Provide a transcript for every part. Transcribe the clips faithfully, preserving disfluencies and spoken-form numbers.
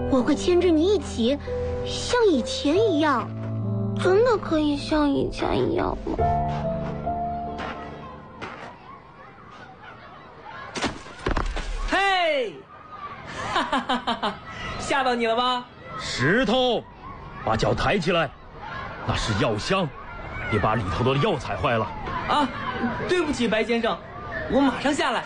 我会牵着你一起，像以前一样。真的可以像以前一样吗？ 嘿，哈哈哈哈哈！吓到你了吧？ 石头，把脚抬起来，那是药箱，别把里头的药踩坏了。 啊，对不起，白先生，我马上下来。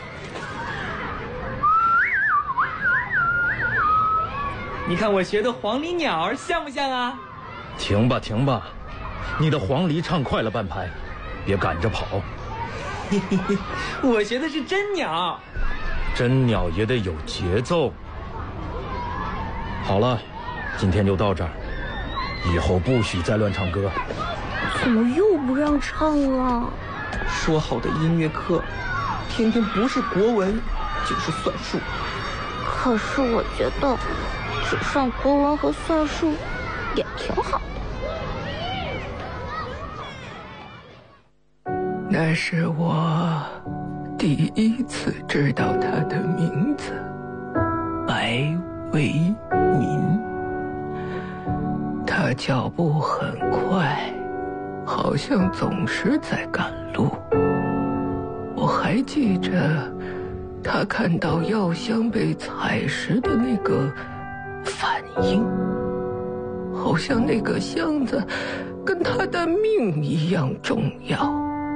你看我学的黄鹂鸟像不像啊？ 停吧停吧，你的黄鹂唱快了半拍，别赶着跑。 嘿嘿嘿，我学的是真鸟。 真鸟也得有节奏。好了，今天就到这儿，以后不许再乱唱歌。 怎么又不让唱了？ 说好的音乐课，天天不是国文就是算术。 可是我觉得只上国文和算术也挺好的。 那是我第一次知道他的名字，白维民。他脚步很快，好像总是在赶路。我还记着他看到药箱被踩时的那个反应，好像那个箱子跟他的命一样重要。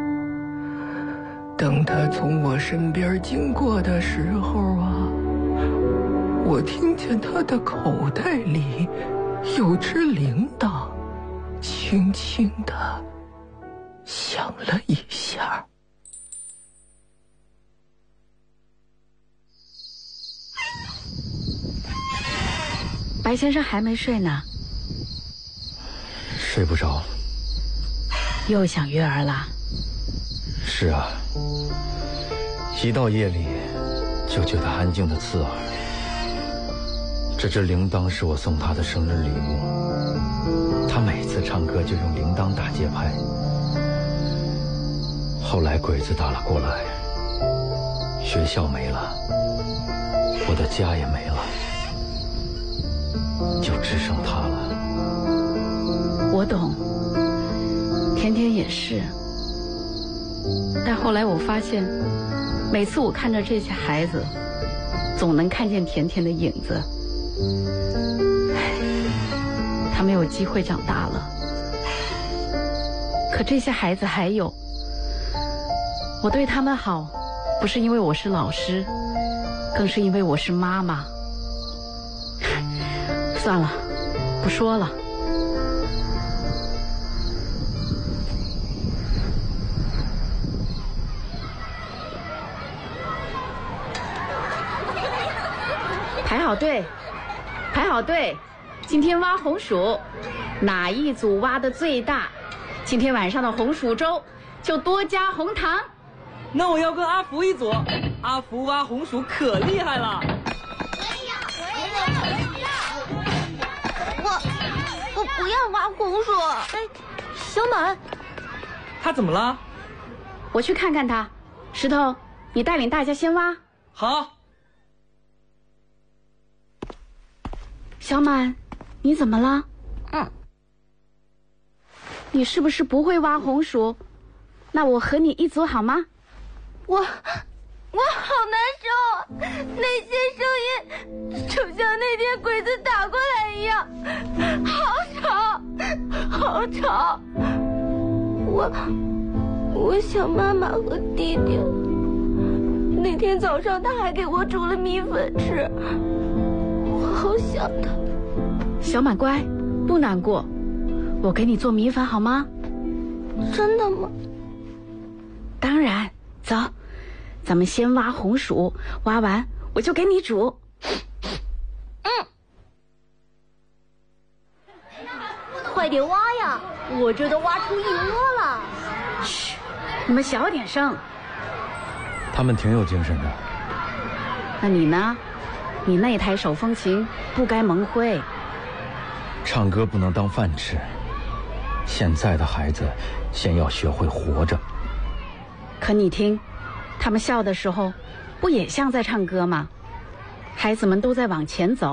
等他从我身边经过的时候啊，我听见他的口袋里有只铃铛轻轻地响了一下。 白先生还没睡呢？ 睡不着。 又想月儿了？ 是啊，一到夜里就觉得安静的刺耳。这只铃铛是我送他的生日礼物，他每次唱歌就用铃铛打节拍。后来鬼子打了过来，学校没了，我的家也没了，就只剩他了。 我懂，甜甜也是。但后来我发现，每次我看着这些孩子，总能看见甜甜的影子。他们有机会长大了，可这些孩子还有。我对他们好，不是因为我是老师，更是因为我是妈妈。算了，不说了。排好队，排好队，今天挖红薯，哪一组挖的最大，今天晚上的红薯粥就多加红糖。 那我要跟阿福一组，阿福挖红薯可厉害了。 我我不要挖红薯。哎，小满， 他怎么了？ 我去看看他。石头，你带领大家先挖。 好。 小满，你怎么了？ 嗯， 你是不是不会挖红薯？那我和你一组好吗？ 我我好难受，那些声音就像那天鬼子打过来一样，好吵，好吵。我我想妈妈和弟弟。那天早上他还给我煮了米粉吃，我好想他。 小满乖，不难过，我给你做米粉好吗？ 真的吗？ 当然，走，咱们先挖红薯，挖完我就给你煮。 嗯，快点挖呀，我这都挖出一窝了。 嘘，你们小点声。 他们挺有精神的。 那你呢？你那台手风琴不该蒙灰。 唱歌不能当饭吃，现在的孩子先要学会活着。 可你听，他们笑的时候，不也像在唱歌吗？孩子们都在往前走。